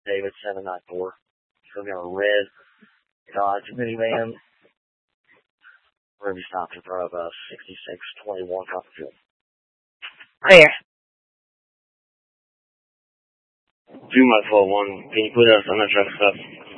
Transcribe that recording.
David 794. Still got a red Dodge minivan. Ruby stopped and drove a 6621 Copperfield. Where? 2 my 12 one. Can you put us on the truck stuff?